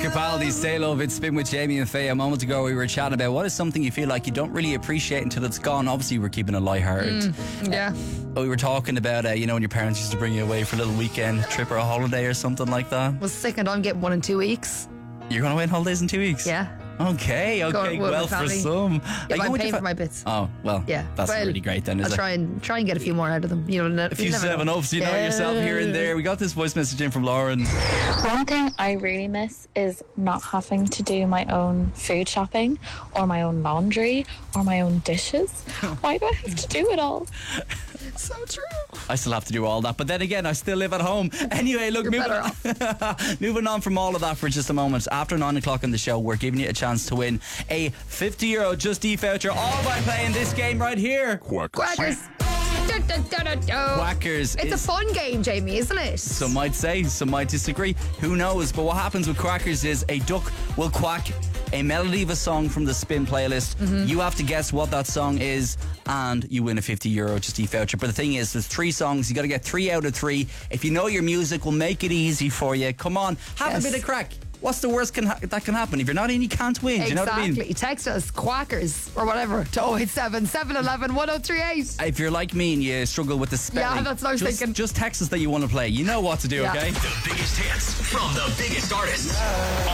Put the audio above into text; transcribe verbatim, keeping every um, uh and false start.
Capaldi, Stay Love, it's Spin with Jamie and Faye. A moment ago we were chatting about what is something you feel like you don't really appreciate until it's gone. Obviously we're keeping it lighthearted. Mm, yeah. Uh, we were talking about, uh, you know, when your parents used to bring you away for a little weekend trip or a holiday or something like that. I was sick and I'm getting one in two weeks. You're going away on holidays in two weeks? Yeah. Okay, okay, with well my for family. some. Yeah, Are you but I'm going with paying your for my bits. Oh, well, Yeah. that's Well, really great then, is I'll it? try and try and get a few more out of them. You know, A few seven ups, you know yourself here and there. We got this voice message in from Lauren. One thing I really miss is not having to do my own food shopping or my own laundry or my own dishes. Why do I have to do it all? So true. I still have to do all that, but then again, I still live at home. Anyway, look, You're moving better on, moving on from all of that for just a moment. After nine o'clock in the show, we're giving you a chance to win a fifty euro Just Eat voucher, all by playing this game right here. Quackers. Da, da, da, da, da. Quackers. It's is, a fun game, Jamie, isn't it? Some might say, some might disagree. Who knows? But what happens with Quackers is a duck will quack a melody of a song from the Spin playlist. Mm-hmm. You have to guess what that song is, and you win a fifty euro Just Eat voucher. But the thing is, there's three songs. You got to get three out of three. If you know your music, we'll make it easy for you. Come on, have Yes. a bit of crack. What's the worst can ha- that can happen? If you're not in, you can't win. Do you know what I mean? Exactly. Text us, Quackers, or whatever, to oh eight seven, seven one one, one oh three eight. If you're like me and you struggle with the spelling, Yeah, that's what I was just, thinking. just text us that you want to play. You know what to do, Yeah. okay? The biggest hits from the biggest artists.